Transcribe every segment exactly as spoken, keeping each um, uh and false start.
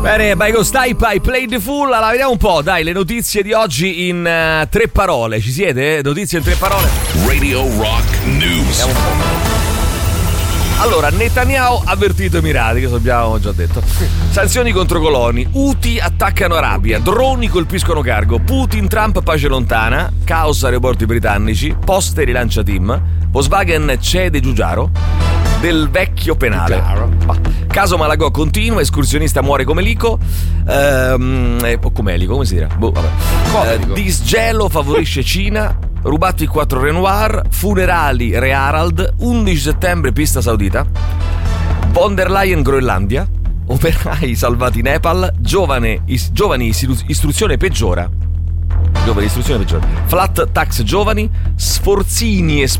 Bene, by Ghost Type, I Played the Fool. Allora, vediamo un po', dai, le notizie di oggi in uh, tre parole. Ci siete? Notizie in tre parole. Radio Rock News. Vediamo un po'. Allora, Netanyahu ha avvertito Emirati, che abbiamo già detto. Sanzioni contro coloni, Houthi attaccano Arabia, droni colpiscono cargo, Putin, Trump, pace lontana, caos aeroporti britannici, Poste rilancia team, Volkswagen cede Giugiaro, del vecchio penale. Bah. Caso Malagò continua, escursionista muore come Lico, ehm, eh, o come Elico, come si dirà? Boh, vabbè. Eh, disgelo favorisce Cina, rubato il quattro Renoir, funerali Re Harald, undici settembre pista saudita, von der Leyen Groenlandia, operai salvati Nepal, giovane, is, giovani istiru, istruzione peggiora, giovani istruzione peggiora, flat tax giovani, Sforzini es,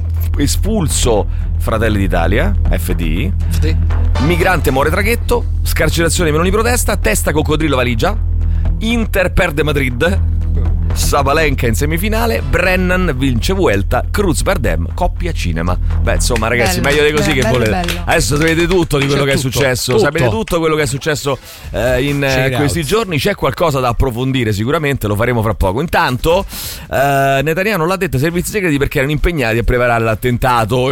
espulso Fratelli d'Italia, F D I, sì. Migrante muore traghetto, scarcerazione Meloni protesta, testa coccodrillo valigia, Inter perde Madrid, Sabalenka in semifinale, Brennan vince Vuelta, Cruz Bardem, coppia cinema. Beh, insomma, ragazzi, bello, meglio di così, bello, che volete. Bello. Adesso sapete tutto di quello c'è che tutto, è successo. Tutto. Sapete tutto quello che è successo eh, in eh, questi giorni. C'è qualcosa da approfondire, sicuramente, lo faremo fra poco. Intanto, eh, Netanyahu non l'ha detto ai servizi segreti perché erano impegnati a preparare l'attentato.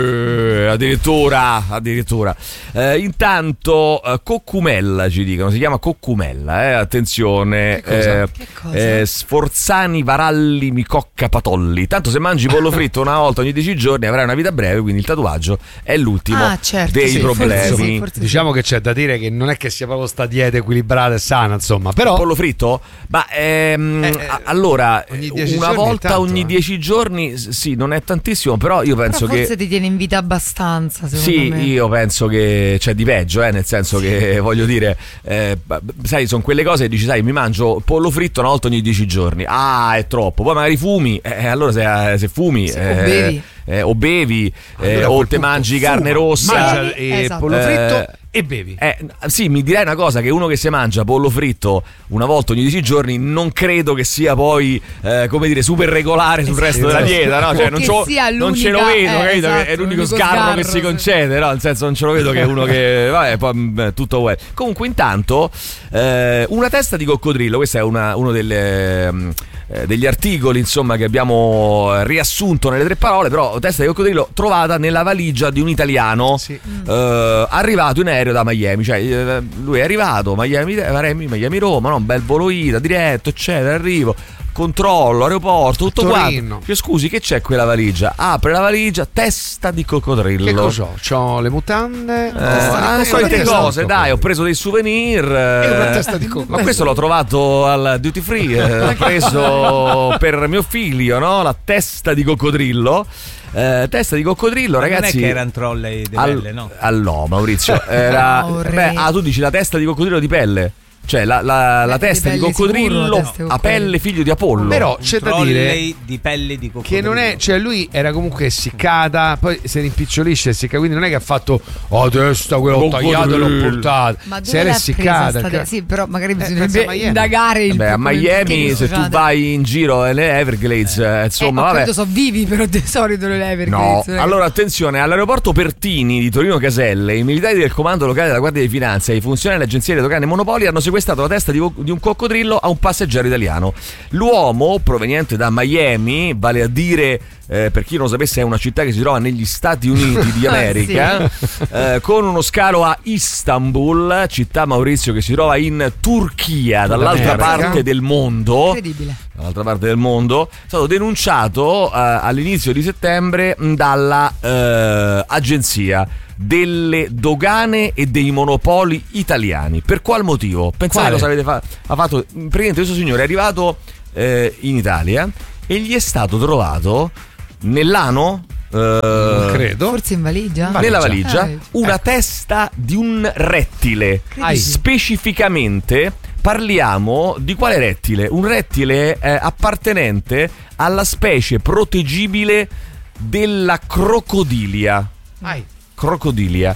Eh, addirittura, addirittura. Eh, intanto, eh, Coccumella ci dicono, si chiama Coccumella, eh, attenzione. Che cosa? Eh, che cosa? Eh, Sforzani, Varalli, Micocca, Patolli. Tanto se mangi pollo fritto una volta ogni dieci giorni avrai una vita breve, quindi il tatuaggio è l'ultimo ah, certo, dei sì, problemi. forse sì, forse diciamo sì. Che c'è da dire che non è che sia proprio sta dieta equilibrata e sana, insomma, però pollo fritto? Ma ehm, eh, allora una volta tanto, ogni dieci eh. giorni sì, non è tantissimo, però io penso però forse che forse ti tiene in vita abbastanza, secondo sì, me. Io penso che c'è di peggio, eh, nel senso sì. che voglio dire, eh, sai, sono quelle cose che dici, sai, mi mangio pollo fritto una volta ogni dieci giorni. Ah, è troppo. Poi magari fumi, eh, allora se, se fumi sì, eh, o bevi, eh, o, bevi allora, eh, o te mangi fuma, carne rossa, mangia eh, esatto. pollo fritto eh, e bevi. Eh, sì, mi direi una cosa, che uno che si mangia pollo fritto una volta ogni dieci giorni non credo che sia poi eh, come dire super regolare sul resto esatto. della dieta, no? Cioè, non, non ce lo vedo, eh, capito? esatto, Che è l'unico sgarro, sgarro che si concede, no? Nel senso, non ce lo vedo che è uno che vabbè, poi beh, tutto uguale. Comunque intanto eh, una testa di coccodrillo, questa è una, uno delle eh, degli articoli, insomma, che abbiamo riassunto nelle tre parole, però testa di coccodrillo trovata nella valigia di un italiano sì. eh, arrivato in aereo da Miami, cioè eh, lui è arrivato Miami, Miami Roma, no? Un bel volo ida diretto, eccetera, arrivo, controllo, aeroporto, tutto quanto. Cioè, scusi, che c'è quella valigia? Apre la valigia, testa di coccodrillo. Che cosa ho? C'ho le mutande, eh, ah, solite cose, dai, ho preso dei souvenir e una testa di coccodrillo. Ma questo l'ho trovato al duty free, eh, ho preso per mio figlio, no? La testa di coccodrillo. Eh, testa di coccodrillo, ma ragazzi. Non è che erano trolley di pelle, al, no? Al no, Maurizio. Era, beh, ah, tu dici la testa di coccodrillo di pelle? Cioè la, la, la testa di, di coccodrillo sicuro, a pelle figlio di Apollo. Però c'è da dire di pelle di coccodrillo che non è, cioè lui era comunque essiccata, poi si rimpicciolisce e essicca, quindi non è che ha fatto oh testa quella ho tagliato e l'ho portata. Ma dove si era essiccata che... Sì, però magari bisognerebbe eh, indagare il Vabbè, a Miami se tu vai in giro alle Everglades eh, insomma eh, vabbè sono vivi però di solito le Everglades. No, allora attenzione, all'aeroporto Pertini di Torino Caselle i militari del comando locale della Guardia di Finanza e i funzionari dell'Agenzia delle Dogane e Monopoli hanno sequestrato la testa di di un coccodrillo a un passeggero italiano. L'uomo, proveniente da Miami, vale a dire, eh, per chi non lo sapesse, è una città che si trova negli Stati Uniti di America, sì. eh, con uno scalo a Istanbul, città, Maurizio, che si trova in Turchia, dall'altra parte del mondo. Incredibile. Dall'altra parte del mondo, è stato denunciato eh, all'inizio di settembre dalla eh, agenzia delle dogane e dei monopoli italiani. Per qual motivo? Pensate cosa avete fa- ha fatto? Praticamente questo signore è arrivato eh, in Italia e gli è stato trovato nell'ano eh, non credo, forse in valigia, valigia. nella valigia ah, una ecco. testa di un rettile. Ai. Specificamente parliamo di quale rettile? Un rettile eh, appartenente alla specie proteggibile della crocodilia. Ai. Crocodilia,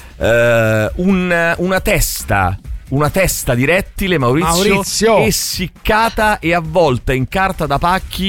uh, un, una testa, una testa di rettile, Maurizio, Maurizio, essiccata e avvolta in carta da pacchi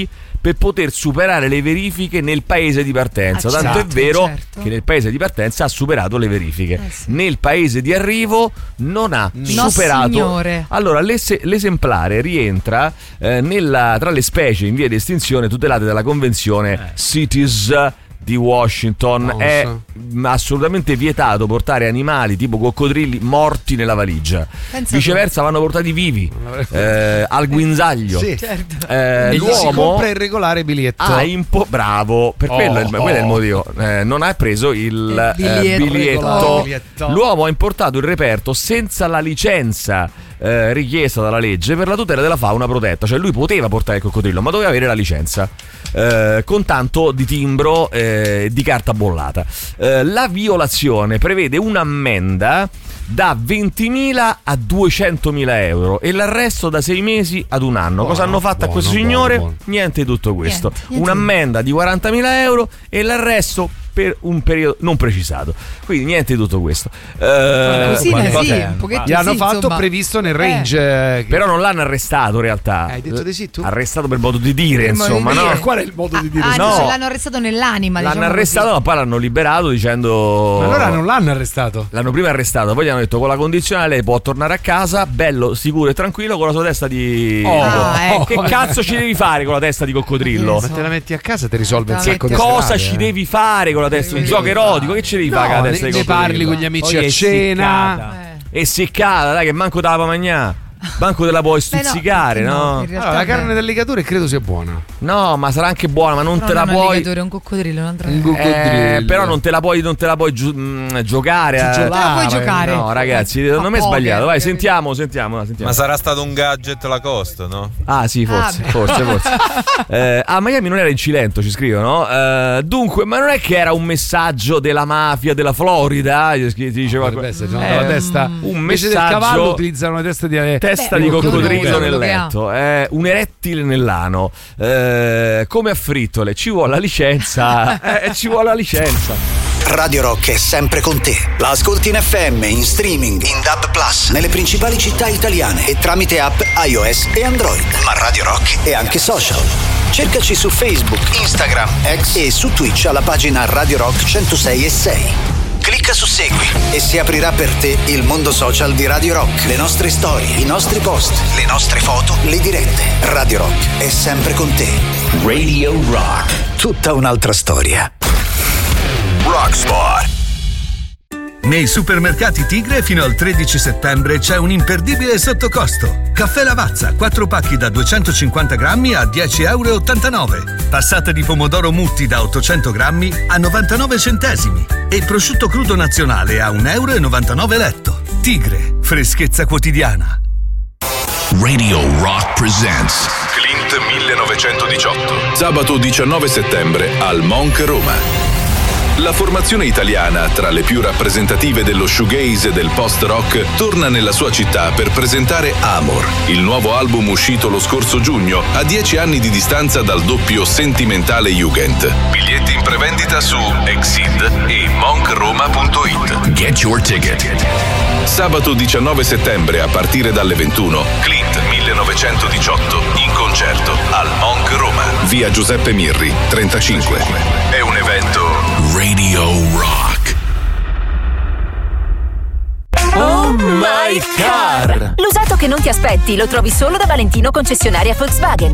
per poter superare le verifiche nel paese di partenza. Ah, Tanto certo, è vero certo. che nel paese di partenza ha superato le verifiche. Eh sì. Nel paese di arrivo non ha No, superato. signore. Allora, l'es- l'esemplare rientra eh, nella, tra le specie in via di estinzione tutelate dalla convenzione Eh. CITES di Washington. Non È so. mh, assolutamente vietato portare animali tipo coccodrilli morti nella valigia. Pensa Viceversa vanno portati vivi eh, al guinzaglio. Sì. Certo. Eh, E gli si l'uomo compra il regolare biglietto. ha impo- bravo, per Oh, quello, è il- quello è il oh. motivo. Eh, non ha preso il, Il eh, biglietto. biglietto. Oh. Biglietto. L'uomo ha importato il reperto senza la licenza eh, richiesta dalla legge per la tutela della fauna protetta. Cioè lui poteva portare il coccodrillo, ma doveva avere la licenza eh, con tanto di timbro e di carta bollata. Eh, la violazione prevede un'ammenda da ventimila a duecentomila euro e l'arresto da sei mesi ad un anno. Buono, Cosa hanno fatto a buono, questo buono, signore? buono. Niente di tutto questo. Niente, niente. Un'ammenda di quarantamila euro e l'arresto per un periodo non precisato. Quindi niente di tutto questo. Eh, Cosina, sì, cos'è? un pochetto Gli hanno sì, fatto insomma. previsto nel Eh. range. eh, Però non l'hanno arrestato in realtà. Eh, hai detto di sì tu? Arrestato per modo di dire, Per modo di insomma, dire. no? Qual è il modo di dire? Ah, No. dice, l'hanno arrestato nell'anima. L'hanno diciamo arrestato, così. ma poi l'hanno liberato dicendo. Ma allora non l'hanno arrestato. L'hanno prima arrestato, poi gli hanno detto con la condizionale lei può tornare a casa, bello, sicuro e tranquillo con la sua testa di. Oh, Ah, ecco. Che cazzo ci devi fare con la testa di coccodrillo? Ma te la metti a casa ti risolve un sacco di Cosa strade, ci eh. devi fare con la testa? Un Che gioco devi erotico? Che ci devi fare con la No, testa ne, di ne coccodrillo? parli con gli amici Poi a è cena. seccata. Eh. È seccata, dai, che manco te la puoi mangiare. Manco te la puoi Beh, no, stuzzicare, no, no? in realtà Allora, la beh. carne d'alligatore credo sia buona. No, ma sarà anche buona, ma non Però te la non è un puoi. alligatore, è un coccodrillo, non andrà. Un co- Eh, coccodrillo. però non te la puoi, non te la puoi giu- mh, giocare. eh. Giocare. Te la puoi giocare. No, ragazzi, A secondo me è poker, sbagliato. Vai, capito? sentiamo, sentiamo, sentiamo. Ma sarà stato un gadget Lacoste, no? Ah, sì, forse, Ah, beh. forse, forse. Eh, a Miami non era in Cilento, ci scrivono. Eh, dunque, ma non è che era un messaggio della mafia della Florida? Ti ti diceva Potrebbe essere, sono Eh, dalla testa. un Invece del messaggio- cavallo utilizzano una testa di testa Beh, di quello coccodrillo che- nel quello che ha. letto, eh, un erettile nell'ano, eh, come a frittole, ci vuole la licenza, eh, ci vuole la licenza. Radio Rock è sempre con te. La ascolti in F M, in streaming, in D A B plus, nelle principali città italiane e tramite app iOS e Android. Ma Radio Rock è anche social. Cercaci su Facebook, Instagram, X e su Twitch alla pagina Radio Rock centosei e sei. Clicca su Segui e si aprirà per te il mondo social di Radio Rock. Le nostre storie, i nostri post, le nostre foto, le dirette. Radio Rock è sempre con te. Radio Rock. Tutta un'altra storia. Rockspot. Nei supermercati Tigre fino al tredici settembre c'è un imperdibile sottocosto. Caffè Lavazza, quattro pacchi da duecentocinquanta grammi a dieci virgola ottantanove euro. Passata di pomodoro Mutti da ottocento grammi a novantanove centesimi. E prosciutto crudo nazionale a un euro e novantanove letto. Tigre, freschezza quotidiana. Radio Rock presents Clint millenovecentodiciotto. Sabato diciannove settembre al Monk Roma. La formazione italiana, tra le più rappresentative dello shoegaze e del post-rock, torna nella sua città per presentare Amor, il nuovo album uscito lo scorso giugno, a dieci anni di distanza dal doppio sentimentale Jugend. Biglietti in prevendita su Exid e monk roma punto it. Get your ticket. Sabato diciannove settembre a partire dalle ventuno, Clint millenovecentodiciotto in concerto al Monk Roma, via Giuseppe Mirri, trentacinque. È un evento Radio Rock. Oh my car! L'usato che non ti aspetti lo trovi solo da Valentino concessionaria Volkswagen.